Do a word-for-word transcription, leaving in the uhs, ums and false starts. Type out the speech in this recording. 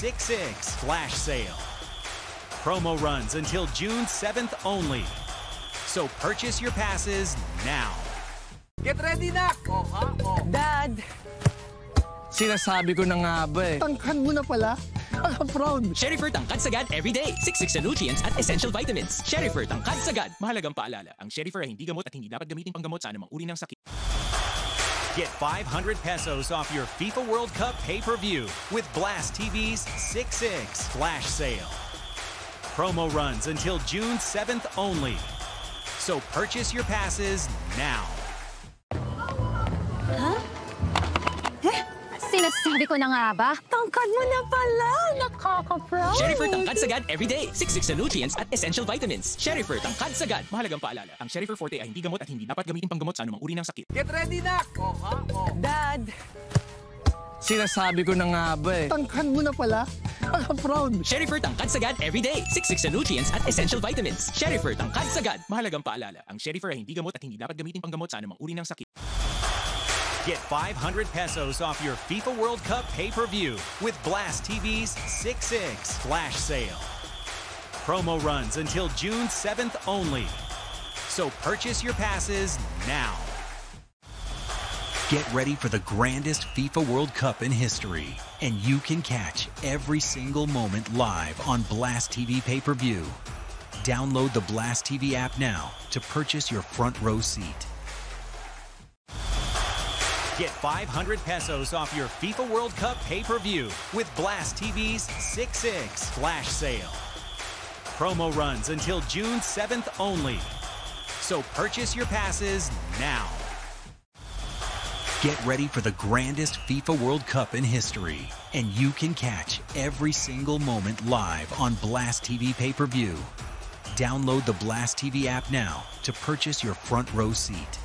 six six flash sale. Promo runs until June seventh only. So purchase your passes now. Get ready, Nak! Oh, ha? Oh. Dad! Sinasabi ko na nga ba eh. Tangkad mo na pala. Nakaka-proud. Sherifer Tangkad Sagad everyday. six six na nutrients at essential vitamins. Sherifer Tangkad Sagad. Mahalagang paalala, ang Sherifer ay hindi gamot at hindi dapat gamitin panggamot sa anumang uri ng sakit. Get five hundred pesos off your FIFA World Cup pay-per-view with Blast T V's six six flash sale. Promo runs until June seventh only. So purchase your passes now. Huh? Eh? Sinasabi ko na nga ba? Tangkad mo na pala. Nakaka-proud. Sherifer Tangkad Sagad everyday. six six na nutrients at essential vitamins. Sherifer Tangkad Sagad. Mahalagang paalala, ang Sherifer Forte ay hindi gamot at hindi dapat gamitin panggamot sa anumang uri ng sakit. Get ready, Nak! Oh, ha? Oh. Dad! Sinasabi ko na nga ba eh. Tangkad mo na pala. Nakaka-proud. Sherifer Tangkad Sagad everyday. six six na nutrients at essential vitamins. Sherifer Tangkad Sagad. Mahalagang paalala, ang Sherifer ay hindi gamot at hindi dapat gamitin panggamot sa anumang uri ng sakit. Get five hundred pesos off your FIFA World Cup pay-per-view with Blast T V's six six flash sale. Promo runs until June seventh only. So purchase your passes now. Get ready for the grandest FIFA World Cup in history, and you can catch every single moment live on Blast T V pay-per-view. Download the Blast T V app now to purchase your front row seat. Get five hundred pesos off your FIFA World Cup pay-per-view with Blast T V's six six flash sale. Promo runs until June seventh only. So purchase your passes now. Get ready for the grandest FIFA World Cup in history, and you can catch every single moment live on Blast T V pay-per-view. Download the Blast T V app now to purchase your front row seat.